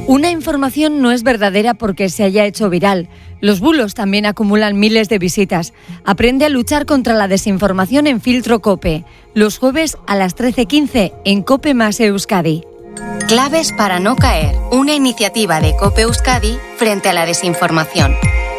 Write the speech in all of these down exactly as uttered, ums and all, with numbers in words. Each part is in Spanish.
Una información no es verdadera porque se haya hecho viral. Los bulos también acumulan miles de visitas. Aprende a luchar contra la desinformación en Filtro COPE. Los jueves a las trece quince en COPE más Euskadi. Claves para no caer. Una iniciativa de COPE Euskadi frente a la desinformación.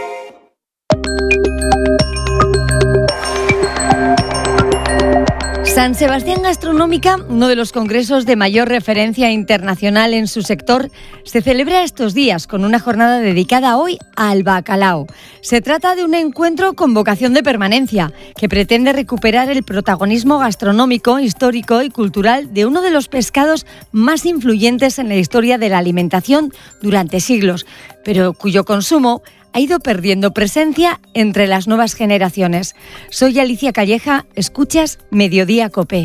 San Sebastián Gastronómica, uno de los congresos de mayor referencia internacional en su sector, se celebra estos días con una jornada dedicada hoy al bacalao. Se trata de un encuentro con vocación de permanencia que pretende recuperar el protagonismo gastronómico, histórico y cultural de uno de los pescados más influyentes en la historia de la alimentación durante siglos, pero cuyo consumo ha ido perdiendo presencia entre las nuevas generaciones. Soy Alicia Calleja, escuchas Mediodía COPE.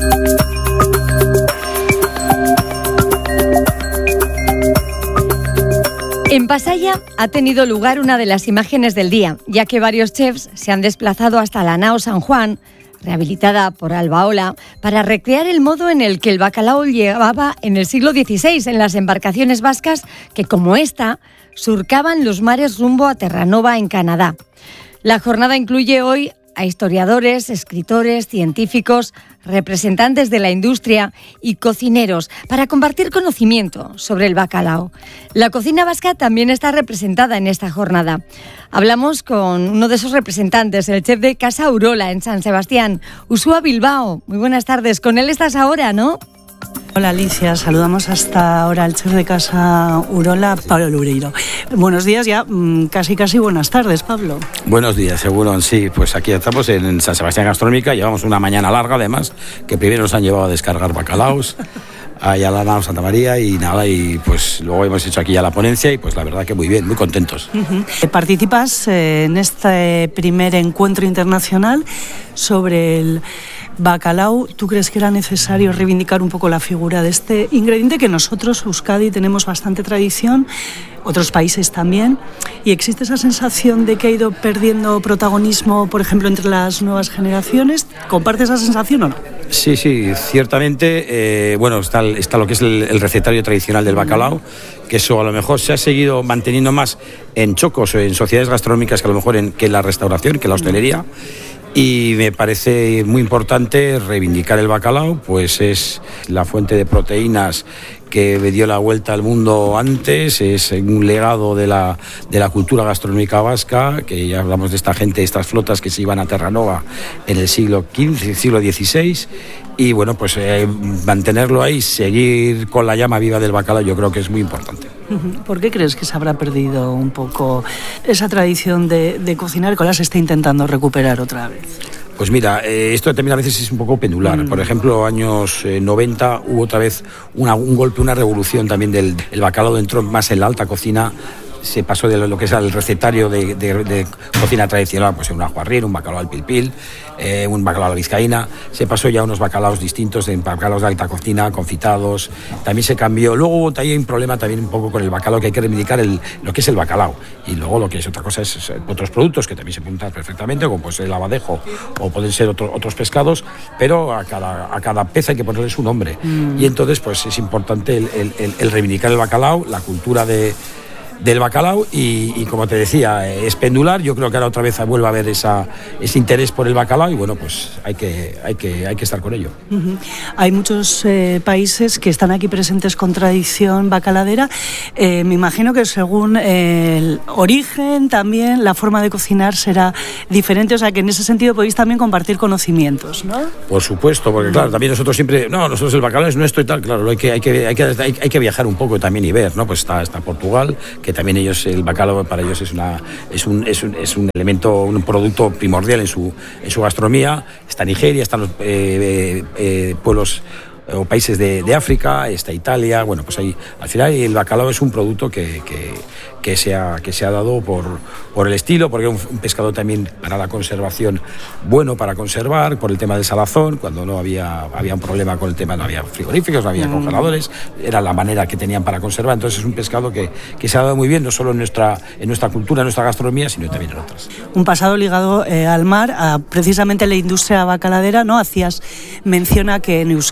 En Pasaya ha tenido lugar una de las imágenes del día, ya que varios chefs se han desplazado hasta la nao San Juan, rehabilitada por Albaola, para recrear el modo en el que el bacalao llegaba en el siglo dieciséis en las embarcaciones vascas que, como esta, surcaban los mares rumbo a Terranova, en Canadá. La jornada incluye hoy a historiadores, escritores, científicos, representantes de la industria y cocineros para compartir conocimiento sobre el bacalao. La cocina vasca también está representada en esta jornada. Hablamos con uno de esos representantes, el chef de Casa Urola en San Sebastián, Uxue Bilbao. Muy buenas tardes. Con él estás ahora, ¿no? Hola Alicia, saludamos hasta ahora al chef de Casa Urola, Pablo Loureiro. Buenos días ya, casi casi buenas tardes, Pablo. Buenos días, seguro, sí, pues aquí estamos en San Sebastián Gastronómica, llevamos una mañana larga además, que primero nos han llevado a descargar bacalaos, allá a la nao Santa María y nada, y pues luego hemos hecho aquí ya la ponencia y pues la verdad que muy bien, muy contentos. Uh-huh. Participas en este primer encuentro internacional sobre el bacalao. ¿Tú crees que era necesario reivindicar un poco la figura de este ingrediente que nosotros, Euskadi, tenemos bastante tradición, otros países también, y existe esa sensación de que ha ido perdiendo protagonismo, por ejemplo, entre las nuevas generaciones? ¿Compartes esa sensación o no? Sí, sí, ciertamente, eh, bueno, está, está lo que es el, el recetario tradicional del bacalao, que eso a lo mejor se ha seguido manteniendo más en chocos o en sociedades gastronómicas que a lo mejor en, que en la restauración, que en la hostelería. Y me parece muy importante reivindicar el bacalao, pues es la fuente de proteínas que dio la vuelta al mundo antes, es un legado de la, de la cultura gastronómica vasca, que ya hablamos de esta gente, estas flotas que se iban a Terranova en el siglo quince, siglo dieciséis, y bueno, pues eh, mantenerlo ahí, seguir con la llama viva del bacalao, yo creo que es muy importante. ¿Por qué crees que se habrá perdido un poco esa tradición de, de cocinar que ahora se está intentando recuperar otra vez? Pues mira, eh, esto también a veces es un poco pendular. Mm. Por ejemplo, años eh, noventa hubo otra vez una, un golpe, una revolución también del el bacalao, entró más en la alta cocina. Se pasó de lo que es el recetario de, de, de cocina tradicional, pues un ajo arriero, un bacalao al pilpil, eh, un bacalao a la vizcaína. Se pasó ya a unos bacalaos distintos, en bacalaos de alta cocina, confitados. También se cambió. Luego hubo también un problema también un poco con el bacalao, que hay que reivindicar el, lo que es el bacalao. Y luego lo que es otra cosa es, es otros productos que también se apuntan perfectamente, como pues el abadejo o pueden ser otro, otros pescados, pero a cada, a cada pez hay que ponerle su nombre. Mm. Y entonces pues es importante el, el, el, el reivindicar el bacalao, la cultura de del bacalao y, y como te decía, es pendular. Yo creo que ahora otra vez vuelve a haber esa, ese interés por el bacalao y bueno, pues hay que, hay que, hay que estar con ello. Uh-huh. Hay muchos eh, países que están aquí presentes con tradición bacaladera. Eh, me imagino que según el origen también la forma de cocinar será diferente, o sea que en ese sentido podéis también compartir conocimientos, ¿no? Por supuesto, porque claro, también nosotros siempre, no, nosotros el bacalao es nuestro y tal, claro, hay que, hay que, hay que, hay, hay que viajar un poco también y ver, ¿no? Pues está, está Portugal, que que también ellos, el bacalao para ellos es una es un, es un, es un elemento, un producto primordial en su, en su gastronomía. Está Nigeria, están los eh, eh, pueblos o países de, de África, está Italia, bueno, pues ahí al final el bacalao es un producto que, que, que, se, ha, que se ha dado por, por el estilo, porque es un, un pescado también para la conservación, bueno para conservar, por el tema del salazón, cuando no había, había un problema con el tema, no había frigoríficos, no había mm. congeladores, era la manera que tenían para conservar, entonces es un pescado que, que se ha dado muy bien, no solo en nuestra, en nuestra cultura, en nuestra gastronomía, sino también en otras. Un pasado ligado eh, al mar, a precisamente la industria bacaladera, ¿no? Hacías mención a que en Euskadi fue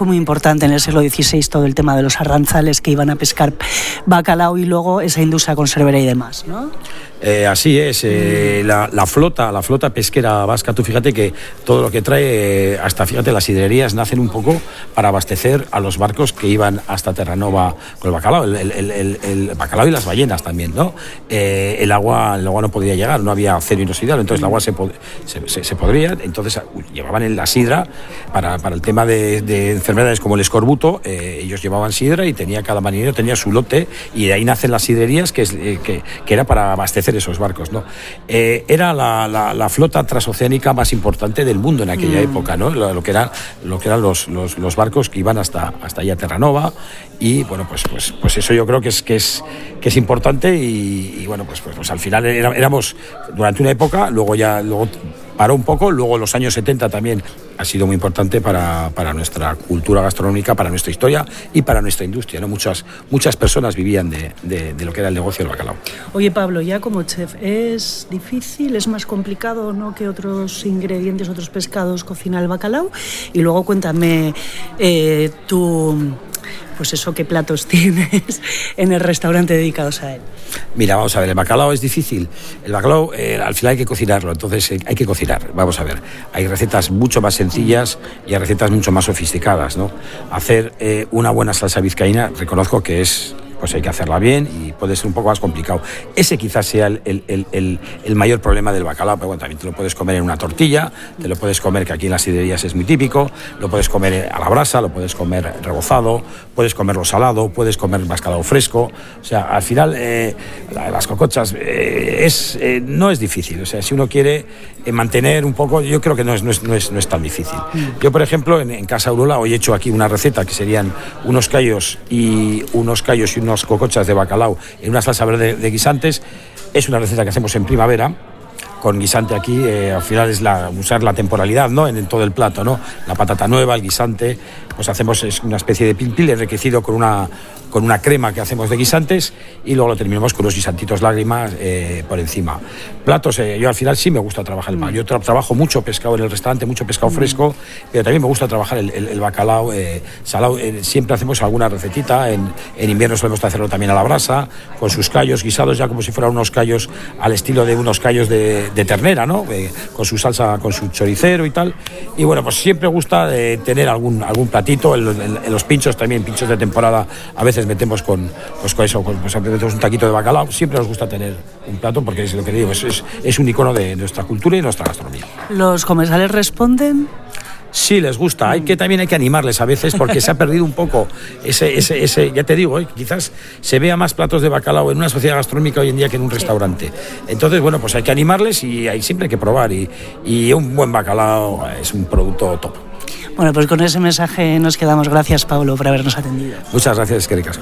muy importante en el siglo dieciséis, todo el tema de los arranzales que iban a pescar bacalao y luego esa industria conservera y demás, ¿no? Eh, así es, eh, la, la flota, la flota pesquera vasca, tú fíjate que todo lo que trae, eh, hasta fíjate, las sidrerías nacen un poco para abastecer a los barcos que iban hasta Terranova con el bacalao, el, el, el, el bacalao y las ballenas también, ¿no? Eh, el agua, el agua no podía llegar, no había acero inoxidable, entonces el agua se, pod, se, se, se podría, entonces llevaban en la sidra para, para el tema de, de enfermedades como el escorbuto, eh, ellos llevaban sidra y tenía cada marinero tenía su lote y de ahí nacen las sidrerías que, es, eh, que, que era para abastecer esos barcos, ¿no? Eh, era la, la, la flota transoceánica más importante del mundo en aquella mm. época, ¿no? Lo, lo que eran, lo que eran los, los, los barcos que iban hasta, hasta allá a Terranova y bueno, pues, pues, pues eso yo creo que es, que es, que es importante y, y bueno, pues, pues, pues al final era, éramos durante una época, luego ya luego paró un poco, luego los años setenta también ha sido muy importante para, para nuestra cultura gastronómica, para nuestra historia y para nuestra industria, ¿no? Muchas, muchas personas vivían de, de, de lo que era el negocio del bacalao. Oye, Pablo, ya como chef, ¿es difícil, es más complicado, ¿no?, que otros ingredientes, otros pescados cocinar el bacalao? Y luego cuéntame eh, tú, pues eso, ¿qué platos tienes en el restaurante dedicados a él? Mira, vamos a ver, el bacalao es difícil. El bacalao, eh, al final hay que cocinarlo, entonces eh, hay que cocinar. Vamos a ver, hay recetas mucho más sencillas y hay recetas mucho más sofisticadas, ¿no? Hacer eh, una buena salsa vizcaína, reconozco que es... pues hay que hacerla bien y puede ser un poco más complicado. Ese quizás sea el, el, el, el mayor problema del bacalao, pero bueno, también te lo puedes comer en una tortilla, te lo puedes comer, que aquí en las sidrerías es muy típico, lo puedes comer a la brasa, lo puedes comer rebozado, puedes comerlo salado, puedes comer bacalao fresco, o sea, al final eh, las cocochas eh, es, eh, no es difícil, o sea, si uno quiere eh, mantener un poco, yo creo que no es, no es, no es, no es tan difícil. Yo, por ejemplo, en, en Casa Urola hoy he hecho aquí una receta que serían unos callos y unos callos y unos unas cocochas de bacalao en una salsa verde de guisantes. Es una receta que hacemos en primavera con guisante aquí, eh, al final es la, usar la temporalidad, ¿no?, en, en todo el plato, ¿no? La patata nueva, el guisante, pues hacemos es una especie de pil pil enriquecido con una, con una crema que hacemos de guisantes y luego lo terminamos con unos guisantitos lágrimas eh, por encima. Platos, eh, yo al final sí me gusta trabajar el mar. Yo tra- trabajo mucho pescado en el restaurante, mucho pescado fresco, pero también me gusta trabajar el, el, el bacalao eh, salado. Eh, siempre hacemos alguna recetita, en, en invierno solemos hacerlo también a la brasa, con sus callos guisados ya como si fueran unos callos al estilo de unos callos de de ternera, ¿no? Eh, con su salsa, con su choricero y tal. Y bueno, pues siempre gusta eh, tener algún algún platito. En los, en, en los pinchos también, pinchos de temporada, a veces metemos con, pues con eso, con, pues metemos un taquito de bacalao. Siempre nos gusta tener un plato porque es lo que digo, es, es, es un icono de nuestra cultura y nuestra gastronomía. ¿Los comensales responden? Sí, les gusta. Hay que también hay que animarles a veces porque se ha perdido un poco ese, ese, ese ya te digo, ¿eh? Quizás se vea más platos de bacalao en una sociedad gastronómica hoy en día que en un restaurante. Entonces, bueno, pues hay que animarles y hay, siempre hay que probar y, y un buen bacalao es un producto top. Bueno, pues con ese mensaje nos quedamos. Gracias, Pablo, por habernos atendido. Muchas gracias, que ricasco.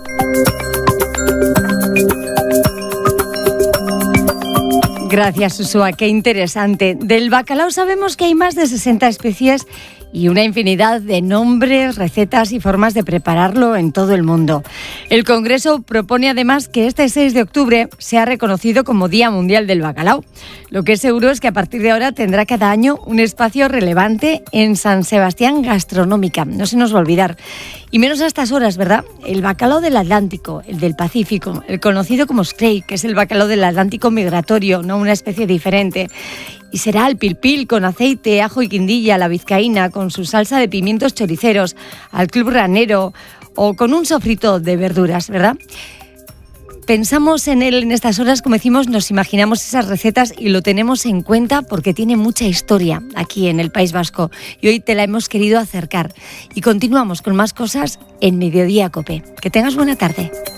Gracias, Susua, qué interesante. Del bacalao sabemos que hay más de sesenta especies y una infinidad de nombres, recetas y formas de prepararlo en todo el mundo. El Congreso propone además que este seis de octubre sea reconocido como Día Mundial del Bacalao. Lo que es seguro es que a partir de ahora tendrá cada año un espacio relevante en San Sebastián Gastronómica, no se nos va a olvidar. Y menos a estas horas, ¿verdad? El bacalao del Atlántico, el del Pacífico, el conocido como Scray, que es el bacalao del Atlántico migratorio, no una especie diferente. Y será el pilpil con aceite, ajo y guindilla, la vizcaína con su salsa de pimientos choriceros, al club ranero o con un sofrito de verduras, ¿verdad? Pensamos en él en estas horas, como decimos, nos imaginamos esas recetas y lo tenemos en cuenta porque tiene mucha historia aquí en el País Vasco y hoy te la hemos querido acercar. Y continuamos con más cosas en Mediodía Cope. Que tengas buena tarde.